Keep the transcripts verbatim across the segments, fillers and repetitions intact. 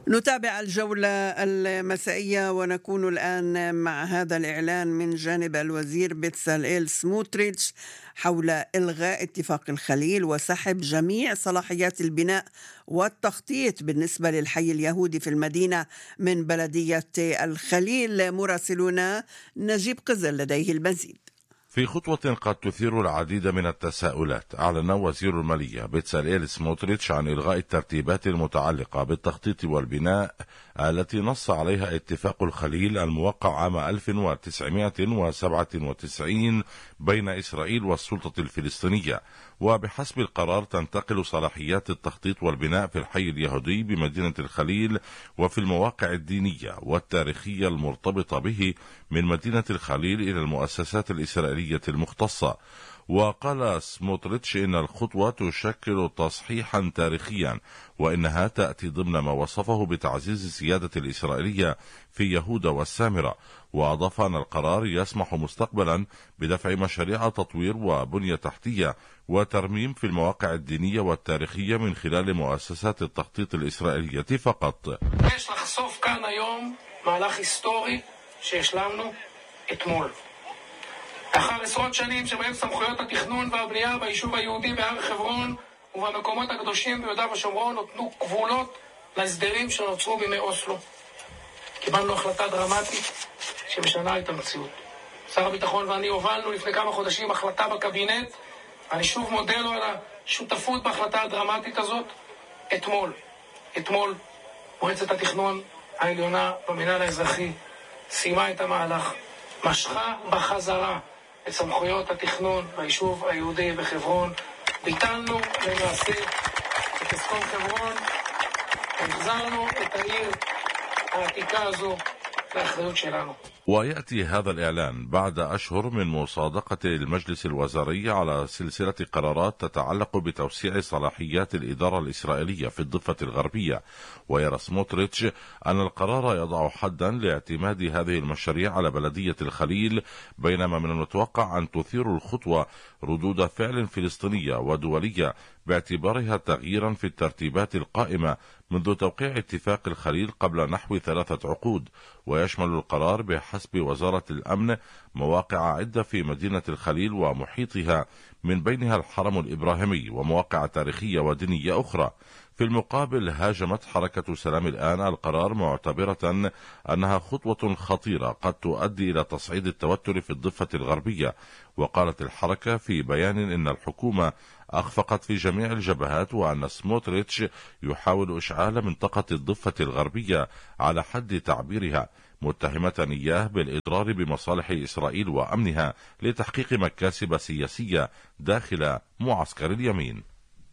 نتابع الجولة المسائية ونكون الآن مع هذا الإعلان من جانب الوزير بيتساليل سموتريتش حول إلغاء اتفاق الخليل وسحب جميع صلاحيات البناء والتخطيط بالنسبة للحي اليهودي في المدينة من بلدية الخليل. مراسلنا نجيب قزل لديه المزيد. في خطوة قد تثير العديد من التساؤلات، أعلن وزير المالية بيتساليل سموتريتش عن إلغاء الترتيبات المتعلقة بالتخطيط والبناء التي نص عليها اتفاق الخليل الموقع عام ألف وتسعمائة وسبعة وتسعين بين إسرائيل والسلطة الفلسطينية. وبحسب القرار تنتقل صلاحيات التخطيط والبناء في الحي اليهودي بمدينة الخليل وفي المواقع الدينية والتاريخية المرتبطة به من مدينة الخليل إلى المؤسسات الإسرائيلية المختصة. وقال سموتريتش إن الخطوة تشكل تصحيحا تاريخيا، وإنها تأتي ضمن ما وصفه بتعزيز السيادة الإسرائيلية في يهودا والسامرة. وأضاف أن القرار يسمح مستقبلا بدفع مشاريع تطوير وبنية تحتية وترميم في المواقع الدينية والتاريخية من خلال مؤسسات التخطيط الإسرائيلية فقط. יש לחשוף כאן היום מהלך היסטורי שהשלמנו אתמול. לאחר עשרות שנים שבהם סמכויות התכנון והבנייה ביישוב היהודי בהר חברון ובמקומות הקדושים ביהודה ושומרון נותנו גבולות להסדרים שנוצרו בימי אוסלו. קיבלנו החלטה דרמטית שמשנה את המציאות. שר הביטחון ואני הובלנו לפני כמה חודשים החלטה בקבינט. אני שוב מודה לו על השותפות בהחלטה הדרמטית הזאת. אתמול, אתמול מועצת התכנון העליונה במינהל האזרחי סיימה את המהלך, משכה בחזרה את סמכויות התכנון ביישוב היהודי בחברון. ביטלנו למעשה את הסכום חברון, החזרנו את העיר העתיקה הזו לאחריות שלנו. ويأتي هذا الإعلان بعد أشهر من مصادقة المجلس الوزاري على سلسلة قرارات تتعلق بتوسيع صلاحيات الإدارة الإسرائيلية في الضفة الغربية. ويرى سموتريتش أن القرار يضع حدا لاعتماد هذه المشاريع على بلدية الخليل، بينما من المتوقع أن تثير الخطوة ردود فعل فلسطينية ودولية باعتبارها تغييرا في الترتيبات القائمة منذ توقيع اتفاق الخليل قبل نحو ثلاثة عقود. ويشمل القرار بحسب وزارة الأمن مواقع عدة في مدينة الخليل ومحيطها من بينها الحرم الإبراهيمي ومواقع تاريخية ودينية أخرى. في المقابل هاجمت حركة سلام الآن القرار معتبرة أنها خطوة خطيرة قد تؤدي إلى تصعيد التوتر في الضفة الغربية. وقالت الحركة في بيان إن الحكومة أخفقت في جميع الجبهات، وأن سموتريتش يحاول إشعال منطقة الضفة الغربية على حد تعبيرها، متهمة إياه بالإضرار بمصالح إسرائيل وأمنها لتحقيق مكاسب سياسية داخل معسكر اليمين.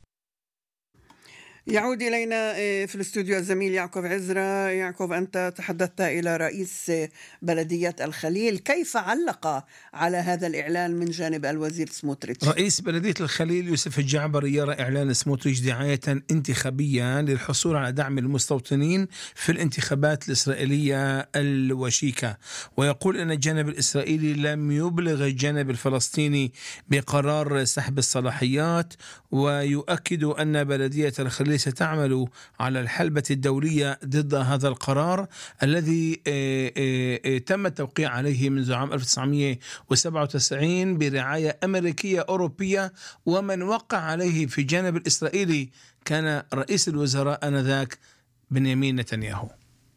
يعود إلينا في الاستوديو الزميل يعقوب عزرا. يعقوب، أنت تحدثت إلى رئيس بلدية الخليل، كيف علق على هذا الإعلان من جانب الوزير سموتريتش؟ رئيس بلدية الخليل يوسف الجعبري يرى إعلان سموتريتش دعاية انتخابية للحصول على دعم المستوطنين في الانتخابات الإسرائيلية الوشيكة، ويقول أن الجانب الإسرائيلي لم يبلغ الجانب الفلسطيني بقرار سحب الصلاحيات، ويؤكد أن بلدية الخليل ستعمل على الحلبة الدولية ضد هذا القرار الذي تم التوقيع عليه منذ عام ألف وتسعمائة وسبعة وتسعين برعاية أمريكية أوروبية، ومن وقع عليه في الجانب الإسرائيلي كان رئيس الوزراء آنذاك بنيامين نتنياهو.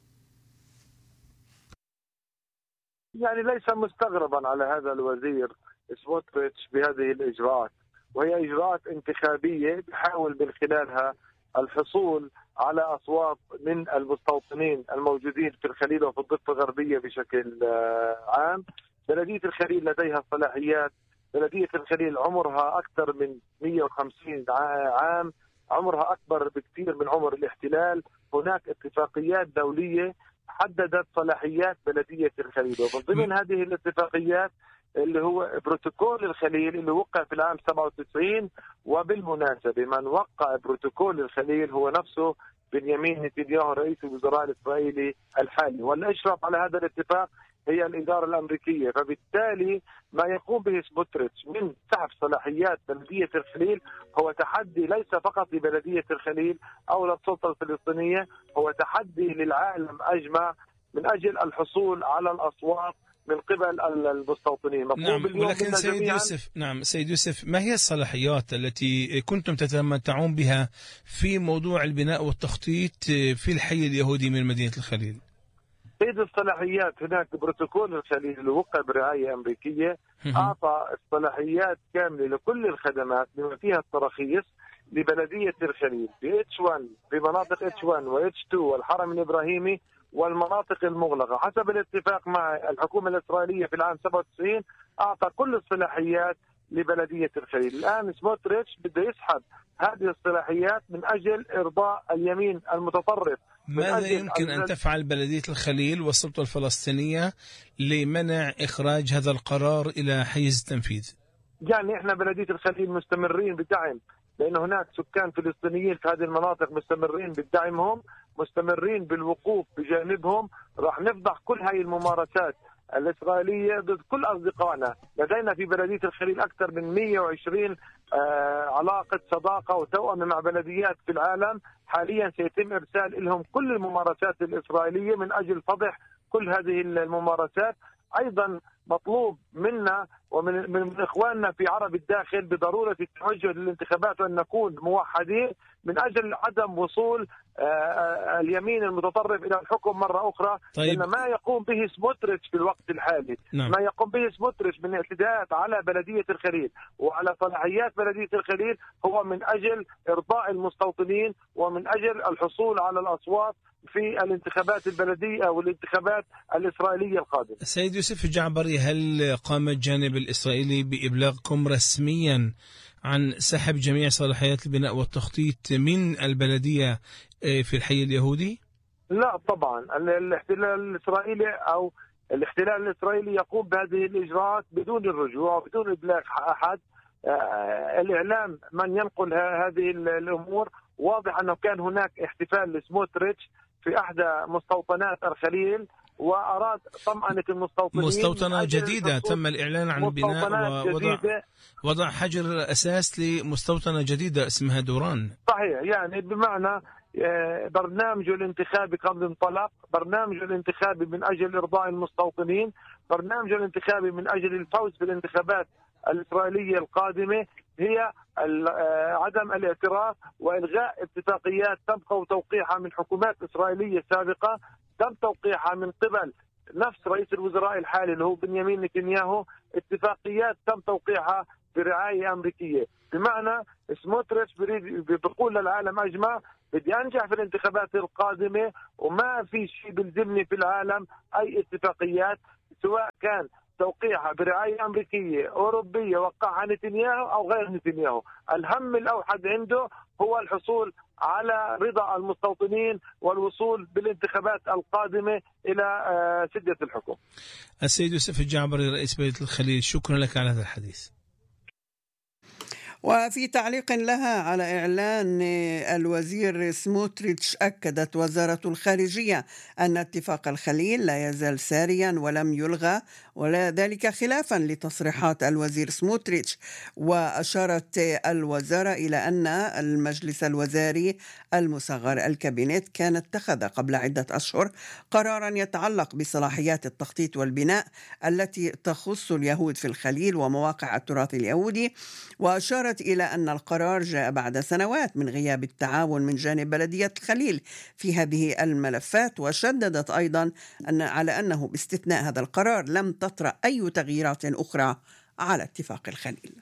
يعني ليس مستغربا على هذا الوزير سموتريتش بهذه الإجراءات، وهي إجراءات انتخابية بحاول من خلالها الحصول على أصوات من المستوطنين الموجودين في الخليل وفي الضفة الغربية بشكل عام. بلدية الخليل لديها صلاحيات. بلدية الخليل عمرها أكثر من مئة وخمسين عام، عمرها أكبر بكثير من عمر الاحتلال. هناك اتفاقيات دولية حددت صلاحيات بلدية الخليل، ومن ضمن هذه الاتفاقيات اللي هو بروتوكول الخليل اللي وقع في العام سبعة وتسعين. وبالمناسبة من وقع بروتوكول الخليل هو نفسه بنيامين نتنياهو رئيس الوزراء الإسرائيلي الحالي، والإشراف على هذا الاتفاق هي الإدارة الأمريكية. فبالتالي ما يقوم به سموتريتش من سحب صلاحيات بلدية الخليل هو تحدي ليس فقط لبلدية الخليل أو للسلطة الفلسطينية، هو تحدي للعالم أجمع من أجل الحصول على الأصوات من قبل المستوطنين. نعم، ولكن سيد يوسف نعم سيد يوسف ما هي الصلاحيات التي كنتم تتمتعون بها في موضوع البناء والتخطيط في الحي اليهودي من مدينة الخليل؟ سيد الصلاحيات هناك بروتوكول الخليل اللي وقع برعاية أمريكية أعطى الصلاحيات كاملة لكل الخدمات بما فيها التراخيص لبلدية الخليل ب إتش واحد بمناطق إتش واحد و إتش اثنين والحرم الإبراهيمي والمناطق المغلقة. حسب الاتفاق مع الحكومة الإسرائيلية في العام سبعة وتسعين أعطى كل الصلاحيات لبلدية الخليل. الآن سموتريتش بده يسحب هذه الصلاحيات من أجل إرضاء اليمين المتطرف. ماذا يمكن أن تفعل بلدية الخليل والسلطة الفلسطينية لمنع إخراج هذا القرار إلى حيز التنفيذ؟ يعني إحنا بلدية الخليل مستمرين بدعم، لأن هناك سكان فلسطينيين في هذه المناطق مستمرين بدعمهم، مستمرين بالوقوف بجانبهم. راح نفضح كل هاي الممارسات الإسرائيلية ضد كل أصدقائنا. لدينا في بلدية الخليل أكثر من مئة وعشرين آه علاقة صداقة وتوأم مع بلديات في العالم. حاليا سيتم إرسال لهم كل الممارسات الإسرائيلية من أجل فضح كل هذه الممارسات. أيضا مطلوب منا ومن من إخواننا في عرب الداخل بضرورة التوجه للانتخابات وأن نكون موحدين من أجل عدم وصول اليمين المتطرف إلى الحكم مرة أخرى. طيب. لأن ما يقوم به سموتريتش في الوقت الحالي نعم. ما يقوم به سموتريتش من اعتداءات على بلدية الخليل وعلى صلاحيات بلدية الخليل هو من أجل إرضاء المستوطنين ومن أجل الحصول على الأصوات في الانتخابات البلدية أو الانتخابات الإسرائيلية القادمة. سيد يوسف الجعبري، هل قام الجانب الإسرائيلي بإبلاغكم رسميا عن سحب جميع صلاحيات البناء والتخطيط من البلدية في الحي اليهودي؟ لا طبعا، الاحتلال الإسرائيلي أو الاحتلال الإسرائيلي يقوم بهذه الإجراءات بدون الرجوع وبدون إبلاغ أحد. الإعلام من ينقل هذه الأمور. واضح أنه كان هناك احتفال لسموتريتش في أحدى مستوطنات الخليل وأراد طمأنة المستوطنين. مستوطنة جديدة تم الإعلان عن البناء ووضع وضع حجر أساس لمستوطنة جديدة اسمها دوران. صحيح، يعني بمعنى برنامجه الانتخابي قد انطلق، برنامجه الانتخابي من أجل إرضاء المستوطنين، برنامجه الانتخابي من أجل الفوز بالانتخابات الإسرائيلية القادمة هي عدم الاعتراف وإلغاء اتفاقيات تم توقيعها من حكومات إسرائيلية سابقة، تم توقيعها من قبل نفس رئيس الوزراء الحالي اللي هو بنيامين نتنياهو. اتفاقيات تم توقيعها برعاية أمريكية. بمعنى سموتريتش بيقول للعالم أجمع بدي أنجح في الانتخابات القادمة وما في شيء بيلزمني في العالم أي اتفاقيات، سواء كان توقيعها برعاية أمريكية أوروبية وقعها نتنياهو أو غير نتنياهو. الهم الأوحد عنده هو الحصول على رضا المستوطنين والوصول بالانتخابات القادمة إلى سدة الحكم. السيد يوسف الجعبري رئيس بلدية الخليل، شكرا لك على هذا الحديث. وفي تعليق لها على إعلان الوزير سموتريتش، أكدت وزارة الخارجية أن اتفاق الخليل لا يزال ساريا ولم يلغى، ولا ذلك خلافا لتصريحات الوزير سموتريتش. وأشارت الوزارة إلى أن المجلس الوزاري المصغر الكابينت كان اتخذ قبل عدة أشهر قرارا يتعلق بصلاحيات التخطيط والبناء التي تخص اليهود في الخليل ومواقع التراث اليهودي. وأشارت إلى أن القرار جاء بعد سنوات من غياب التعاون من جانب بلدية الخليل في هذه الملفات. وشددت أيضا أن على أنه باستثناء هذا القرار لم تطرأ أي تغييرات أخرى على اتفاق الخليل.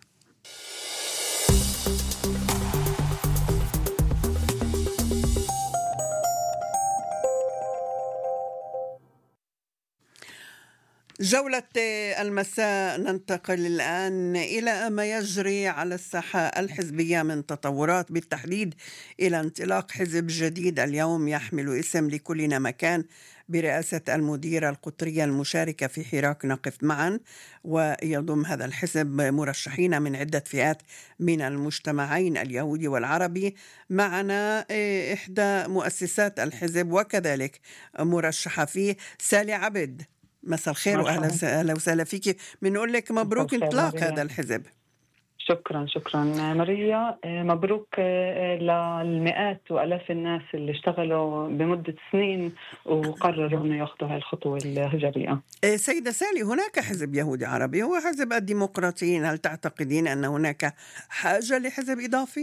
جولة المساء ننتقل الآن إلى ما يجري على الساحة الحزبية من تطورات، بالتحديد إلى انطلاق حزب جديد اليوم يحمل اسم لكلنا مكان برئاسة المديرة القطرية المشاركة في حراك نقف معا، ويضم هذا الحزب مرشحين من عدة فئات من المجتمعين اليهودي والعربي. معنا إحدى مؤسسات الحزب وكذلك مرشحة فيه سالي عبد. مساء الخير وأهلا وسهلا فيك. بنقول لك مبروك انطلاق هذا الحزب. شكرا شكرا ماريا، مبروك للمئات وألاف الناس اللي اشتغلوا بمدة سنين وقرروا أنه يأخذوا هاي الخطوة الهجرية. سيدة سالي، هناك حزب يهودي عربي هو حزب الديمقراطيين، هل تعتقدين أن هناك حاجة لحزب إضافي؟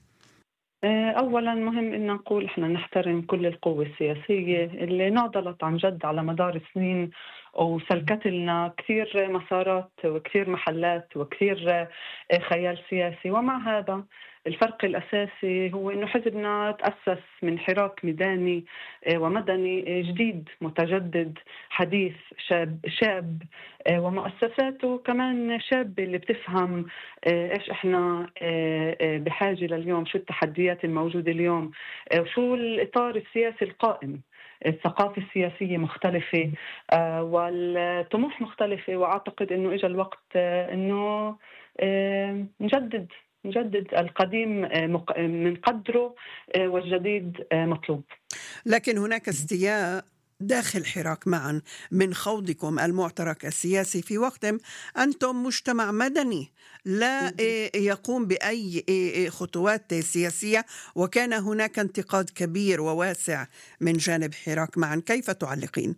أولا مهم أن نقول إحنا نحترم كل القوى السياسية اللي ناضلت عن جد على مدار السنين وسلكت لنا كثير مسارات وكثير محلات وكثير خيال سياسي. ومع هذا الفرق الأساسي هو أنه حزبنا تأسس من حراك ميداني ومدني جديد متجدد حديث شاب, شاب ومؤسساته كمان شاب اللي بتفهم إيش إحنا بحاجة لليوم، شو التحديات الموجودة اليوم، وشو الإطار السياسي القائم. الثقافة السياسية مختلفة آه والطموح مختلفة، وأعتقد أنه إجا الوقت آه أنه آه نجدد نجدد القديم آه من قدره آه والجديد آه مطلوب. لكن هناك استياء داخل حراك معا من خوضكم المعترك السياسي في وقت أنتم مجتمع مدني لا يقوم بأي خطوات سياسية، وكان هناك انتقاد كبير وواسع من جانب حراك معا. كيف تعلقين؟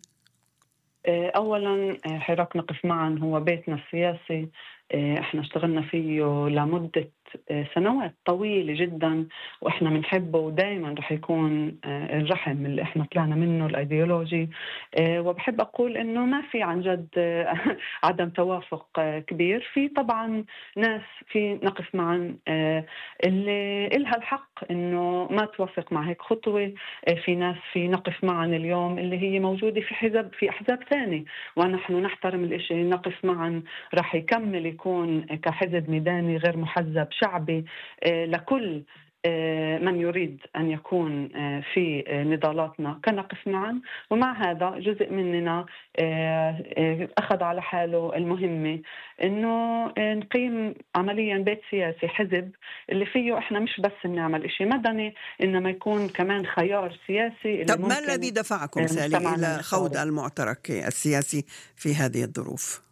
أولا حراك نقف معا هو بيتنا السياسي، احنا اشتغلنا فيه لمدة سنوات طويلة جدا وإحنا بنحبه، ودائما رح يكون الرحم اللي إحنا طلعنا منه الأيديولوجي. وبحب أقول إنه ما في عن جد عدم توافق كبير، في طبعا ناس في نقف معا اللي إلها الحق إنه ما توافق مع هيك خطوة، في ناس في نقف معا اليوم اللي هي موجودة في حزب في أحزاب ثانية، ونحن نحترم الإشي. نقف معا رح يكمل يكون كحزب ميداني غير محزب شعبي لكل من يريد أن يكون في نضالاتنا كنقف معا. ومع هذا جزء مننا أخذ على حاله المهمة إنه نقيم عمليا بيت سياسي، حزب اللي فيه إحنا مش بس نعمل إشي مدني إنما يكون كمان خيار سياسي. طب ما الذي دفعكم سالي إلى خوض المعترك السياسي في هذه الظروف؟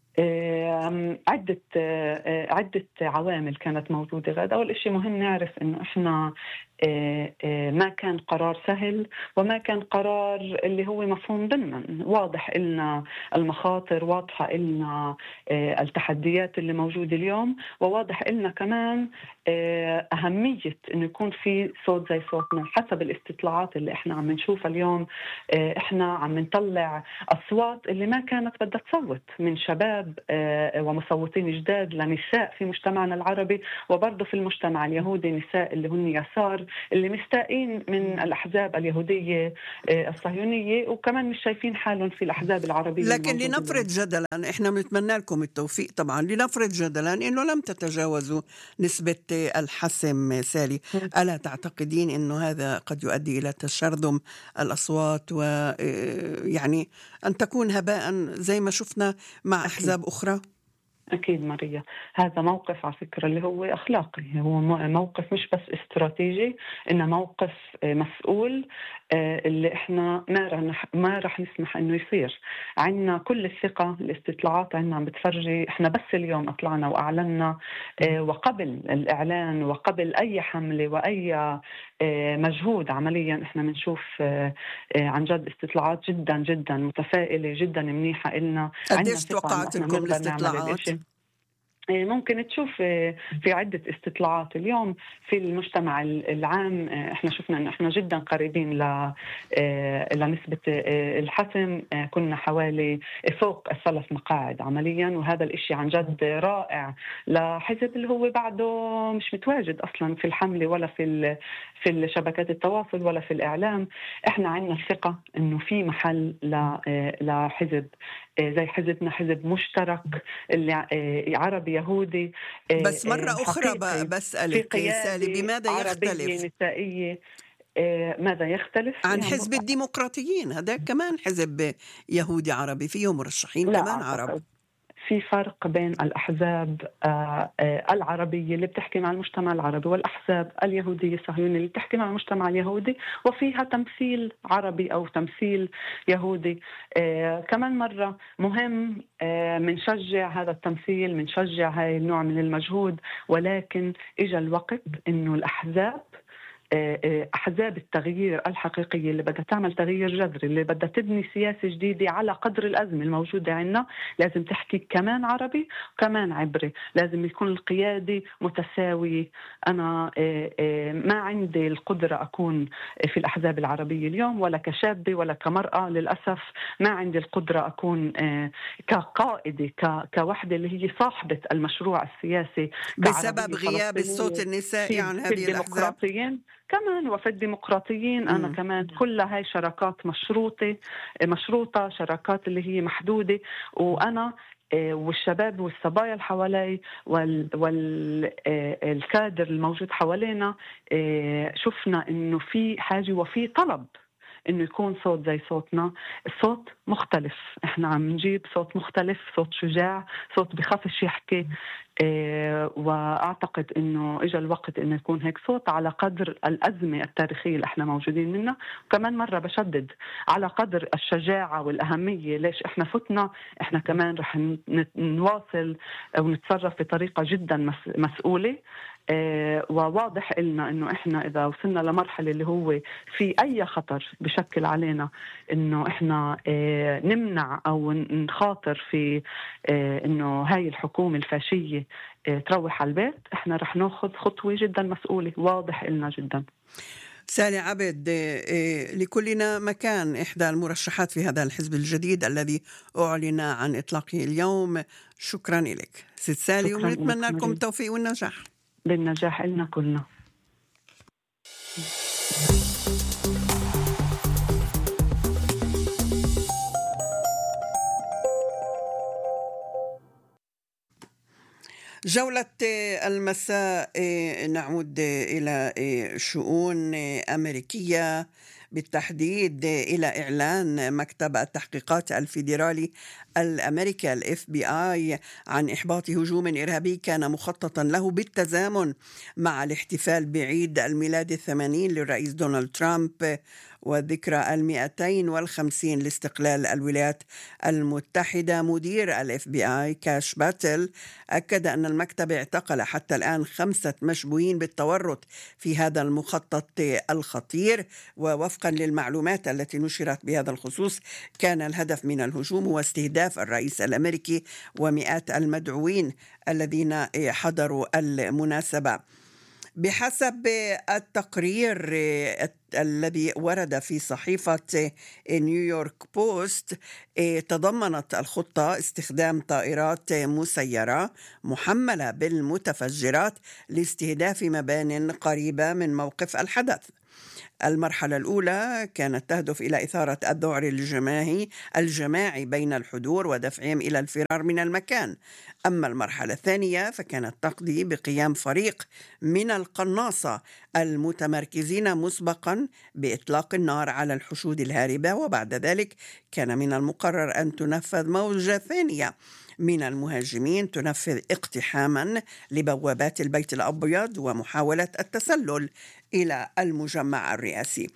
عدة عدة عوامل كانت موجودة. غاد أول إشي مهم نعرف إنه إحنا ما كان قرار سهل، وما كان قرار اللي هو مفهوم ضمنا. واضح إلنا المخاطر، واضحة إلنا التحديات اللي موجودة اليوم، وواضح إلنا كمان أهمية إنه يكون في صوت زي صوتنا. حسب الاستطلاعات اللي إحنا عم نشوفها اليوم، إحنا عم نطلع أصوات اللي ما كانت بدها تصوت من شباب ومصوتين جداد لنساء في مجتمعنا العربي، وبرضه في المجتمع اليهودي نساء اللي هن يسار اللي مستائين من الأحزاب اليهودية الصهيونية، وكمان مش شايفين حالهم في الأحزاب العربية. لكن لنفرض جدلا، إحنا بنتمنى لكم التوفيق طبعا، لنفرض جدلا إنه لم تتجاوزوا نسبة الحسم سالي، ألا تعتقدين إنه هذا قد يؤدي إلى تشرذم الأصوات ويعني أن تكون هباء زي ما شفنا مع أحزاب أخرى؟ أكيد ماريا، هذا موقف على فكرة اللي هو أخلاقي، هو موقف مش بس استراتيجي، إنه موقف مسؤول اللي إحنا ما رح ما رح نسمح إنه يصير. عنا كل الثقة، الاستطلاعات عنا عم بتفرجي. إحنا بس اليوم أطلعنا وأعلنا، وقبل الإعلان وقبل أي حملة وأي مجهود عمليا إحنا بنشوف عن جد استطلاعات جدا جدا متفائلة، جدا منيحة إلنا. قديش توقعت لكم الاستطلاعات؟ ممكن تشوف في عدة استطلاعات اليوم في المجتمع العام، احنا شفنا ان احنا جدا قريبين لنسبة الحسم، كنا حوالي فوق الثلاث مقاعد عمليا، وهذا الاشي عن جد رائع لحزب اللي هو بعده مش متواجد اصلا في الحملة ولا في في شبكات التواصل ولا في الاعلام. احنا عندنا الثقة انه في محل لحزب زي حزبنا، حزب مشترك اللي عربي يهودي. بس مرة أخرى بسألك سالي، بماذا يختلف؟ نسائية. ماذا يختلف عن حزب الديمقراطيين؟ هذا كمان حزب يهودي عربي، فيه مرشحين كمان عرب. في فرق بين الأحزاب العربية اللي بتحكي مع المجتمع العربي والأحزاب اليهودية الصهيونية اللي بتحكي مع المجتمع اليهودي وفيها تمثيل عربي أو تمثيل يهودي. كمان مرة مهم منشجع هذا التمثيل، منشجع هاي النوع من المجهود، ولكن إجا الوقت إنه الأحزاب أحزاب التغيير الحقيقية اللي بدها تعمل تغيير جذري، اللي بدها تبني سياسة جديدة على قدر الأزمة الموجودة عندنا، لازم تحكي كمان عربي وكمان عبري، لازم يكون القيادة متساوية. أنا ما عندي القدرة أكون في الأحزاب العربية اليوم ولا كشابة ولا كمرأة، للأسف ما عندي القدرة أكون كقائدة كوحدة اللي هي صاحبة المشروع السياسي بسبب غياب الصوت النسائي عن هذه الأحزاب كمان. وفي الديمقراطيين أنا م. كمان كلها هاي شراكات مشروطة مشروطة شراكات اللي هي محدودة، وأنا والشباب والصبايا اللي حوالي والكادر الموجود حوالينا شفنا إنه في حاجة وفي طلب إنه يكون صوت زي صوتنا، الصوت مختلف. إحنا عم نجيب صوت مختلف، صوت شجاع، صوت بخافش يحكي. إيه وأعتقد إنه إجا الوقت إنه يكون هيك صوت على قدر الأزمة التاريخية اللي إحنا موجودين منها. وكمان مرة بشدد على قدر الشجاعة والأهمية، ليش إحنا فتنا، إحنا كمان رح نواصل ونتصرف بطريقة جدا مسؤولة. آه وواضح إلنا إنه إحنا إذا وصلنا لمرحلة اللي هو في أي خطر بشكل علينا إنه إحنا آه نمنع أو نخاطر في آه إنه هاي الحكومة الفاشية آه تروح على البيت، إحنا رح ناخذ خطوة جدا مسؤولة، واضح إلنا جدا. سالي عبد، لكلنا مكان، إحدى المرشحات في هذا الحزب الجديد الذي أعلن عن إطلاقه اليوم. شكرا لك ست سالي، ونتمنى لكم التوفيق والنجاح. بالنجاح لنا كلنا. جولة المساء نعود إلى شؤون أمريكية، بالتحديد إلى إعلان مكتب التحقيقات الفيدرالي الأمريكي الإف بي آي عن إحباط هجوم إرهابي كان مخططا له بالتزامن مع الاحتفال بعيد الميلاد الثمانين للرئيس دونالد ترامب وذكرى المئتين والخمسين لاستقلال الولايات المتحدة. مدير الإف بي آي كاش باتل أكد أن المكتب اعتقل حتى الآن خمسة مشبوهين بالتورط في هذا المخطط الخطير، ووفقا للمعلومات التي نشرت بهذا الخصوص كان الهدف من الهجوم هو استهداف الرئيس الأمريكي ومئات المدعوين الذين حضروا المناسبة. بحسب التقرير الذي ورد في صحيفة نيويورك بوست، تضمنت الخطة استخدام طائرات مسيرة محملة بالمتفجرات لاستهداف مبان قريبة من موقف الحدث. المرحلة الأولى كانت تهدف إلى إثارة الذعر الجماعي الجماعي بين الحضور ودفعهم إلى الفرار من المكان. أما المرحلة الثانية فكانت تقضي بقيام فريق من القناصة المتمركزين مسبقا بإطلاق النار على الحشود الهاربة، وبعد ذلك كان من المقرر أن تنفذ موجة ثانية من المهاجمين تنفذ اقتحاما لبوابات البيت الأبيض ومحاولة التسلل إلى المجمع الرئاسي.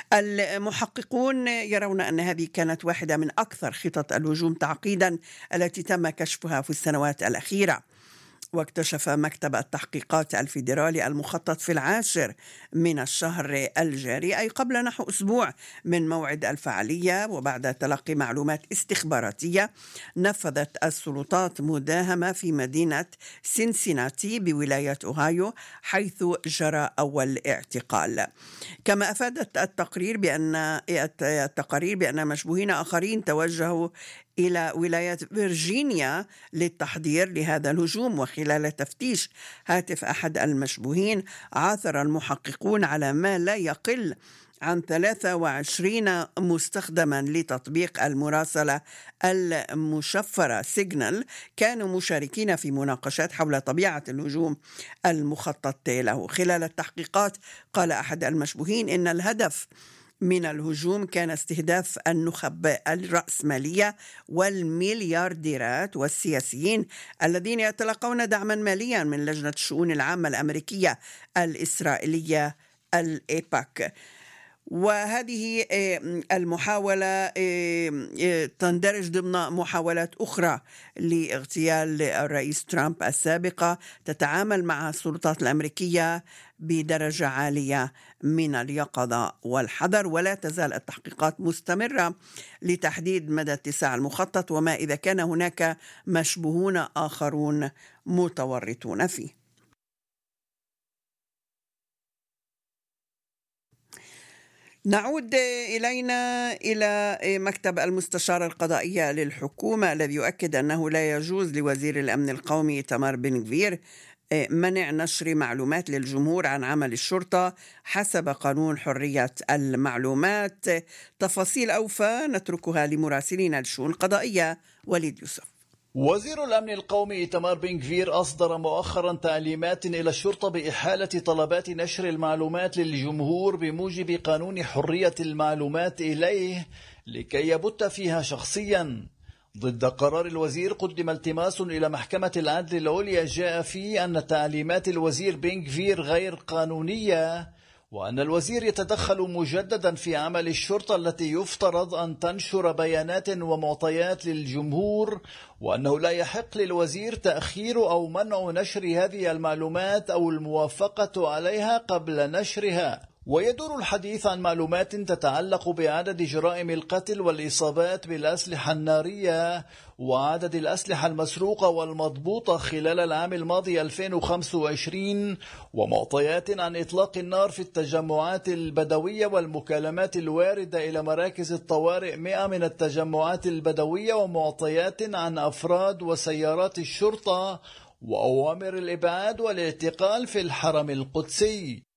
المحققون يرون أن هذه كانت واحدة من أكثر خطط الهجوم تعقيدا التي تم كشفها في السنوات الأخيرة. واكتشف مكتب التحقيقات الفيدرالي المخطط في العاشر من الشهر الجاري، أي قبل نحو أسبوع من موعد الفعالية، وبعد تلقي معلومات استخباراتية نفذت السلطات مداهمة في مدينة سينسيناتي بولاية أوهايو حيث جرى أول اعتقال. كما أفادت التقرير بأن التقارير بأن مشبوهين آخرين توجهوا إلى ولاية فيرجينيا للتحضير لهذا الهجوم. وخلال تفتيش هاتف أحد المشبوهين عثر المحققون على ما لا يقل عن ثلاثة وعشرين مستخدما لتطبيق المراسلة المشفرة سيجنال كانوا مشاركين في مناقشات حول طبيعة الهجوم المخطط له. خلال التحقيقات قال أحد المشبوهين إن الهدف من الهجوم كان استهداف النخب الرأسمالية والمليارديرات والسياسيين الذين يتلقون دعما ماليا من لجنة الشؤون العامة الأمريكية الإسرائيلية الإيباك. وهذه المحاولة تندرج ضمن محاولات أخرى لاغتيال الرئيس ترامب السابقة تتعامل مع السلطات الأمريكية بدرجة عالية من اليقظة والحذر، ولا تزال التحقيقات مستمرة لتحديد مدى اتساع المخطط وما إذا كان هناك مشبوهون آخرون متورطون فيه. نعود إلينا إلى مكتب المستشار القضائية للحكومة الذي يؤكد أنه لا يجوز لوزير الأمن القومي إيتمار بن غفير منع نشر معلومات للجمهور عن عمل الشرطة حسب قانون حرية المعلومات. تفاصيل أوفى نتركها لمراسلين الشؤون القضائية وليد يوسف. وزير الأمن القومي إيتمار بن غفير أصدر مؤخرا تعليمات إلى الشرطة بإحالة طلبات نشر المعلومات للجمهور بموجب قانون حرية المعلومات إليه لكي يبت فيها شخصيا. ضد قرار الوزير قدم التماس إلى محكمة العدل العليا جاء فيه أن تعليمات الوزير بن غفير غير قانونية، وأن الوزير يتدخل مجددا في عمل الشرطة التي يفترض أن تنشر بيانات ومعطيات للجمهور، وأنه لا يحق للوزير تأخير أو منع نشر هذه المعلومات أو الموافقة عليها قبل نشرها. ويدور الحديث عن معلومات تتعلق بعدد جرائم القتل والإصابات بالأسلحة النارية وعدد الأسلحة المسروقة والمضبوطة خلال العام الماضي ألفين وخمسة وعشرين، ومعطيات عن إطلاق النار في التجمعات البدوية والمكالمات الواردة إلى مراكز الطوارئ مئة من التجمعات البدوية، ومعطيات عن أفراد وسيارات الشرطة وأوامر الإبعاد والاعتقال في الحرم القدسي.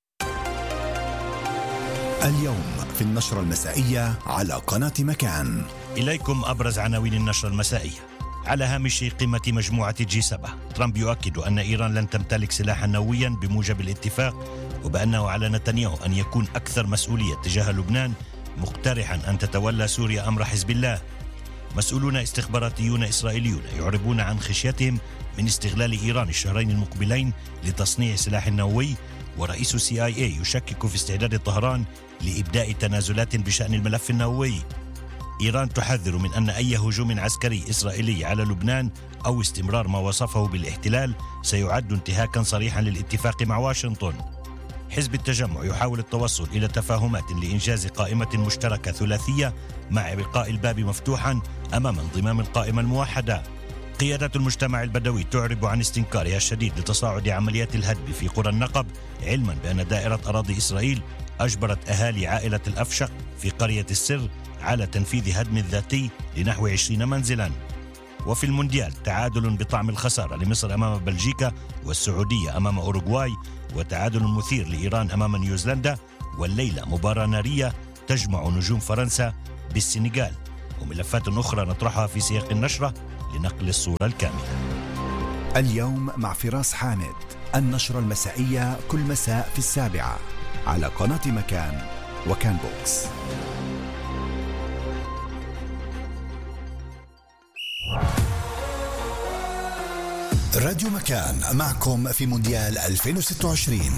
اليوم في النشرة المسائية على قناة مكان. إليكم أبرز عناوين النشرة المسائية. على هامش قمة مجموعة جي سبعة، ترامب يؤكد أن إيران لن تمتلك سلاحا نوويا بموجب الاتفاق، وبأنه على نتنياهو أن يكون أكثر مسؤولية تجاه لبنان، مقترحا أن تتولى سوريا أمر حزب الله. مسؤولون استخباراتيون إسرائيليون يعربون عن خشيتهم من استغلال إيران الشهرين المقبلين لتصنيع سلاح نووي، ورئيس سي آي إيه يشكك في استعداد طهران لإبداء تنازلات بشأن الملف النووي. إيران تحذر من أن أي هجوم عسكري إسرائيلي على لبنان أو استمرار ما وصفه بالاحتلال سيعد انتهاكا صريحا للاتفاق مع واشنطن. حزب التجمع يحاول التوصل إلى تفاهمات لإنجاز قائمة مشتركة ثلاثية مع إبقاء الباب مفتوحا أمام انضمام القائمة الموحدة. قيادة المجتمع البدوي تعرب عن استنكارها الشديد لتصاعد عمليات الهدم في قرى النقب، علما بأن دائرة أراضي إسرائيل أجبرت أهالي عائلة الأفشق في قرية السر على تنفيذ هدم ذاتي لنحو عشرين منزلا. وفي المونديال تعادل بطعم الخسارة لمصر أمام بلجيكا، والسعودية أمام أوروغواي، وتعادل مثير لإيران أمام نيوزيلندا، والليلة مباراة نارية تجمع نجوم فرنسا بالسنغال. وملفات أخرى نطرحها في سياق النشرة لنقل الصورة الكاملة. اليوم مع فراس حامد، النشرة المسائية كل مساء في السابعة على قناة مكان وكان بوكس. راديو مكان معكم في مونديال ألفين وستة وعشرين.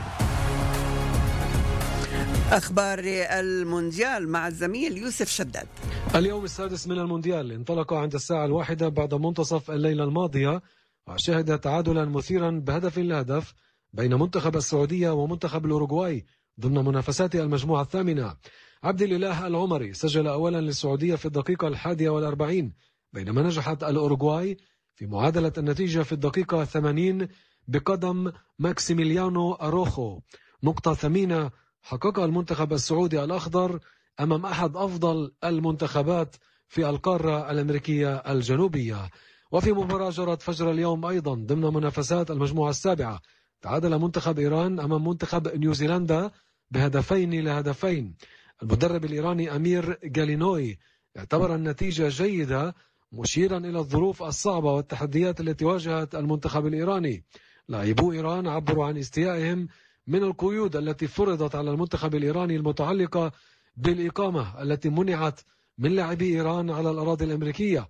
أخبار المونديال مع الزميل يوسف شداد. اليوم السادس من المونديال انطلق عند الساعة الواحدة بعد منتصف الليلة الماضية، وشهد تعادلا مثيرا بهدف لهدف بين منتخب السعودية ومنتخب الأوروغواي ضمن منافسات المجموعة الثامنة. عبد الإله العمري سجل أولا للسعودية في الدقيقة الحادية والأربعين، بينما نجحت الأوروغواي في معادلة النتيجة في الدقيقة الثمانين بقدم ماكسيميليانو أروخو. نقطة ثمينة حققها المنتخب السعودي الأخضر أمام أحد أفضل المنتخبات في القارة الأمريكية الجنوبية. وفي مباراة جرت فجر اليوم أيضا ضمن منافسات المجموعة السابعة، تعادل منتخب إيران أمام منتخب نيوزيلندا بهدفين لهدفين. المدرب الإيراني أمير جالينوي اعتبر النتيجة جيدة، مشيرا إلى الظروف الصعبة والتحديات التي واجهت المنتخب الإيراني. لاعبو إيران عبروا عن استيائهم من القيود التي فرضت على المنتخب الإيراني المتعلقة بالإقامة التي منعت من لاعبي إيران على الأراضي الأمريكية.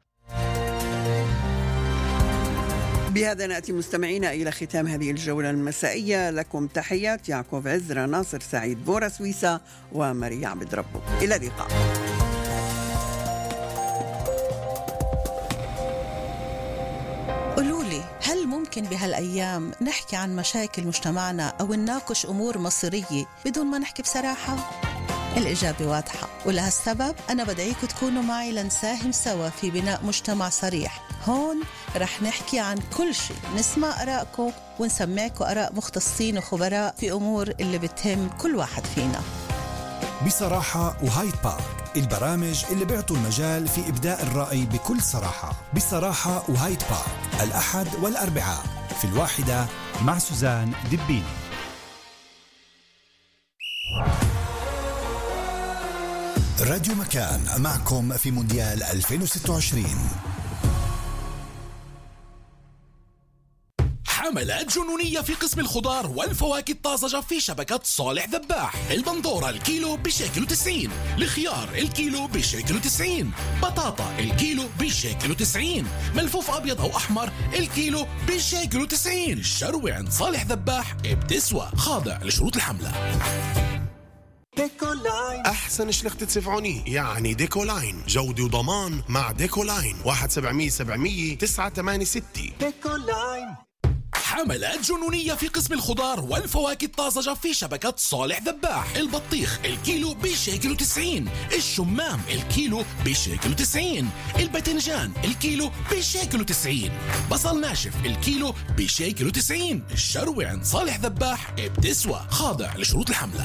بهذا نأتي مستمعينا إلى ختام هذه الجولة المسائية. لكم تحيات يعقوب عزرا، ناصر سعيد، بورا سويسا، وماريا عبد ربه. إلى اللقاء. قولولي، هل ممكن بهالأيام نحكي عن مشاكل مجتمعنا أو نناقش أمور مصيرية بدون ما نحكي بصراحة؟ الإجابة واضحة، ولهالسبب أنا بدعيكم تكونوا معي لنساهم سوا في بناء مجتمع صريح. هون رح نحكي عن كل شيء، نسمع آرائكم ونسمعكم آراء مختصين وخبراء في أمور اللي بتهم كل واحد فينا. بصراحة وهايد بارك، البرامج اللي بيعطوا المجال في إبداء الرأي بكل صراحة. بصراحة وهايد بارك، الأحد والأربعاء في الواحدة مع سوزان دبيني. راديو مكان معكم في مونديال ألفين وستة وعشرين. حملات جنونية في قسم الخضار والفواكه الطازجة في شبكة صالح ذباح. البندورة الكيلو بشيكل وتسعين، الخيار الكيلو بشيكل وتسعين، بطاطا الكيلو بشيكل وتسعين، ملفوف أبيض أو أحمر الكيلو بشيكل وتسعين. الشروة عند صالح ذباح بتسوى، خاضع لشروط الحملة. ديكولاين أحسن شلختة سفعوني، يعني ديكولاين، جودة وضمان مع ديكولاين. واحد سبعمية سبعمية تسعة ثمانية ستة. ديكولاين. حملات جنونية في قسم الخضار والفواكه الطازجة في شبكة صالح ذباح. البطيخ الكيلو بشيكل وتسعين، الشمام الكيلو بشيكل وتسعين، الباذنجان الكيلو بشيكل وتسعين، بصل ناشف الكيلو بشيكل وتسعين. الشروة عند صالح ذباح بتسوى، خاضع لشروط الحملة.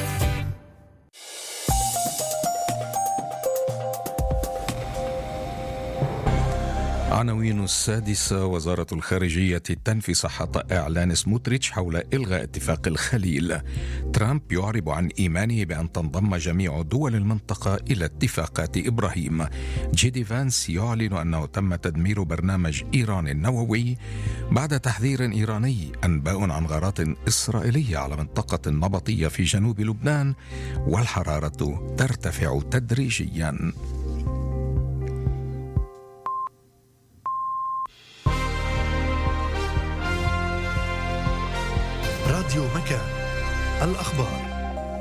عناوين السادسة. وزارة الخارجية تنفي صحة إعلان سموتريتش حول إلغاء اتفاق الخليل. ترامب يعرب عن إيمانه بأن تنضم جميع دول المنطقة إلى اتفاقات إبراهيم. جيدي فانس يعلن أنه تم تدمير برنامج إيران النووي بعد تحذير إيراني. أنباء عن غارات إسرائيلية على منطقة نبطية في جنوب لبنان، والحرارة ترتفع تدريجيا. راديو مكان، الأخبار.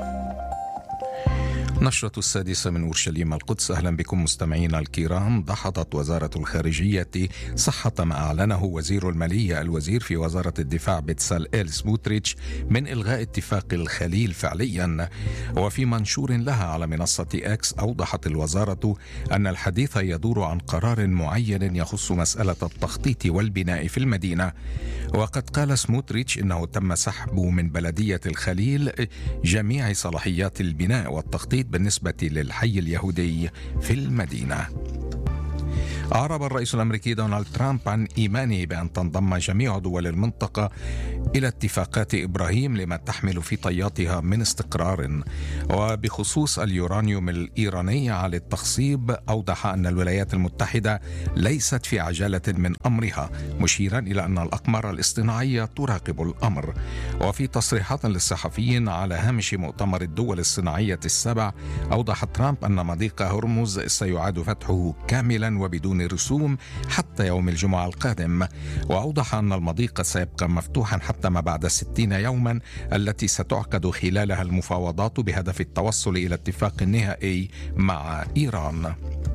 نشرة السادسة من أورشليم القدس. أهلا بكم مستمعينا الكرام. دحضت وزارة الخارجية صحة ما أعلنه وزير المالية الوزير في وزارة الدفاع بتساليل سموتريتش من إلغاء اتفاق الخليل فعليا. وفي منشور لها على منصة إكس أوضحت الوزارة أن الحديث يدور عن قرار معين يخص مسألة التخطيط والبناء في المدينة. وقد قال سموتريتش إنه تم سحب من بلدية الخليل جميع صلاحيات البناء والتخطيط بالنسبة للحي اليهودي في المدينة. أعرب الرئيس الأمريكي دونالد ترامب عن إيمانه بأن تنضم جميع دول المنطقة إلى اتفاقات إبراهيم لما تحمل في طياتها من استقرار. وبخصوص اليورانيوم الإيراني على التخصيب، أوضح أن الولايات المتحدة ليست في عجلة من أمرها، مشيرا إلى أن الأقمار الاصطناعية تراقب الأمر. وفي تصريحات للصحفيين على هامش مؤتمر الدول الصناعية السبع، أوضح ترامب أن مضيق هرمز سيعاد فتحه كاملا وبدون رسوم حتى يوم الجمعة القادم. وأوضح أن المضيق سيبقى مفتوحا حتى ما بعد ستين يوما التي ستعقد خلالها المفاوضات بهدف التوصل إلى اتفاق نهائي مع إيران.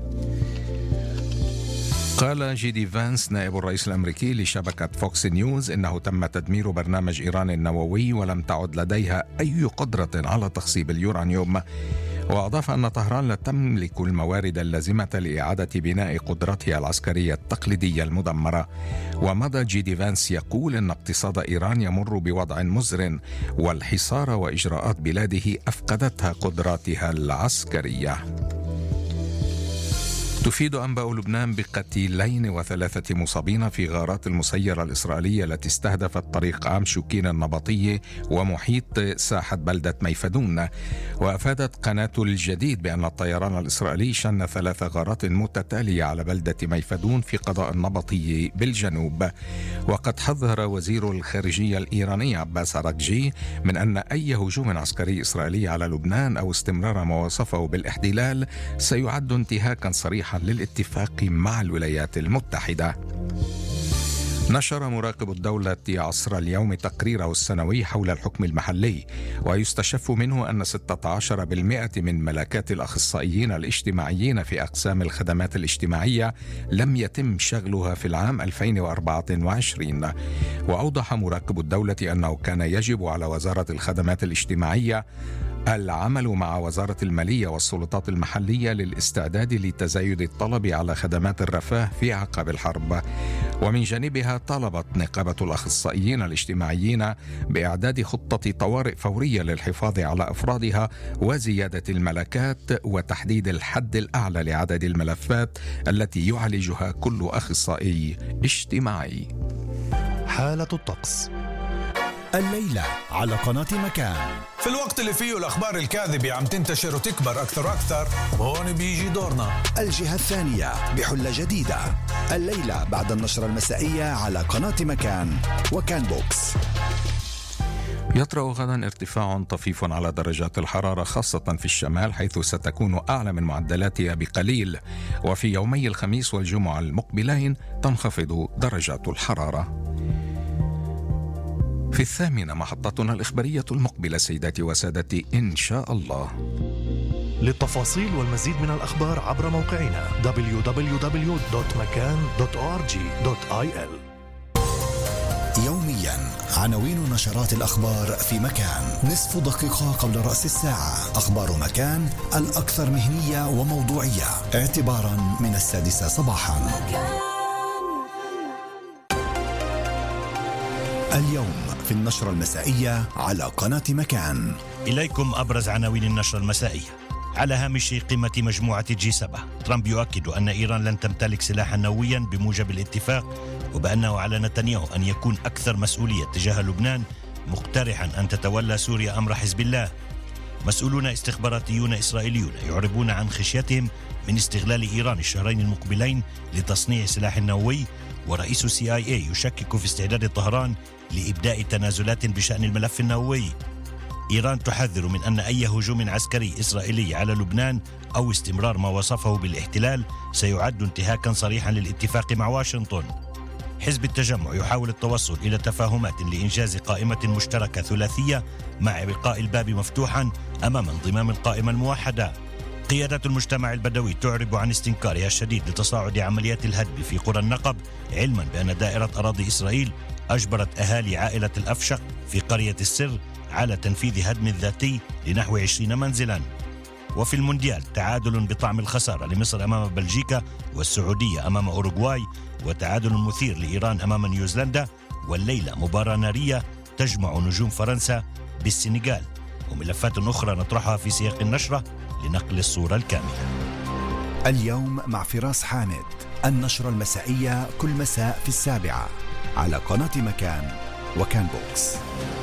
قال جيدي فانس نائب الرئيس الأمريكي لشبكة فوكس نيوز إنه تم تدمير برنامج إيران النووي ولم تعد لديها أي قدرة على تخصيب اليورانيوم. وأضاف أن طهران لا تملك الموارد اللازمة لإعادة بناء قدرتها العسكرية التقليدية المدمرة. ومضى جيدي فانس يقول إن اقتصاد إيران يمر بوضع مزر، والحصار وإجراءات بلاده أفقدتها قدراتها العسكرية. تفيد أنباء لبنان بقتيلين وثلاثة مصابين في غارات المسيرة الإسرائيلية التي استهدفت طريق عام شوكين النبطية ومحيط ساحة بلدة ميفدون. وأفادت قناة الجديد بأن الطيران الإسرائيلي شن ثلاث غارات متتالية على بلدة ميفدون في قضاء النبطية بالجنوب. وقد حذر وزير الخارجية الإيراني عباس أراغجي من أن أي هجوم عسكري إسرائيلي على لبنان أو استمرار ما وصفه بالاحتلال سيعد انتهاكا صريحا للاتفاق مع الولايات المتحدة. نشر مراقب الدولة عصر اليوم تقريره السنوي حول الحكم المحلي، ويستشف منه أن ستة عشر بالمئة من ملكات الأخصائيين الاجتماعيين في أقسام الخدمات الاجتماعية لم يتم شغلها في العام ألفين وأربعة وعشرين. وأوضح مراقب الدولة أنه كان يجب على وزارة الخدمات الاجتماعية العمل مع وزارة المالية والسلطات المحلية للاستعداد لتزايد الطلب على خدمات الرفاه في أعقاب الحرب. ومن جانبها طلبت نقابة الأخصائيين الاجتماعيين بإعداد خطة طوارئ فورية للحفاظ على أفرادها وزيادة الملكات وتحديد الحد الأعلى لعدد الملفات التي يعالجها كل أخصائي اجتماعي. حالة الطقس الليلة على قناة مكان. في الوقت اللي فيه الأخبار الكاذبة عم تنتشر وتكبر أكثر وأكثر، هون بيجي دورنا. الجهة الثانية بحلة جديدة الليلة بعد النشرة المسائية على قناة مكان وكان بوكس. يطرأ غدا ارتفاع طفيف على درجات الحرارة خاصة في الشمال، حيث ستكون أعلى من معدلاتها بقليل. وفي يومي الخميس والجمعة المقبلين تنخفض درجات الحرارة. في الثامنة محطتنا الإخبارية المقبلة سيداتي وسادتي إن شاء الله. للتفاصيل والمزيد من الأخبار عبر موقعنا دبليو دبليو دبليو دوت مكان دوت أو آر جي دوت آي إل. يوميا عناوين نشرات الأخبار في مكان. نصف دقيقة قبل رأس الساعة أخبار مكان الأكثر مهنية وموضوعية اعتبارا من السادسة صباحا. اليوم في النشرة المسائية على قناة مكان. إليكم أبرز عناوين النشرة المسائية. على هامش قمة مجموعة جي سبعة، ترامب يؤكد أن إيران لن تمتلك سلاحا نوويا بموجب الاتفاق، وبأنه على نتنياهو أن يكون أكثر مسؤولية تجاه لبنان، مقترحا أن تتولى سوريا أمر حزب الله. مسؤولون استخباراتيون إسرائيليون يعربون عن خشيتهم من استغلال إيران الشهرين المقبلين لتصنيع سلاح نووي، ورئيس السي آي إيه يشكك في استعداد طهران لإبداء تنازلات بشأن الملف النووي. إيران تحذر من أن أي هجوم عسكري إسرائيلي على لبنان أو استمرار ما وصفه بالاحتلال سيعد انتهاكا صريحا للاتفاق مع واشنطن. حزب التجمع يحاول التوصل إلى تفاهمات لإنجاز قائمة مشتركة ثلاثية مع إبقاء الباب مفتوحا أمام انضمام القائمة الموحدة. قيادة المجتمع البدوي تعرب عن استنكارها الشديد لتصاعد عمليات الهدم في قرى النقب، علما بأن دائرة أراضي إسرائيل أجبرت أهالي عائلة الأفشق في قرية السر على تنفيذ هدم ذاتي لنحو عشرين منزلا. وفي المونديال تعادل بطعم الخسارة لمصر أمام بلجيكا والسعودية أمام أوروغواي، وتعادل مثير لإيران أمام نيوزيلندا، والليلة مباراة نارية تجمع نجوم فرنسا بالسنغال، وملفات أخرى نطرحها في سياق النشرة لنقل الصورة الكاملة. اليوم مع فراس حامد، النشرة المسائية كل مساء في السابعة على قناة مكان وكان بوكس.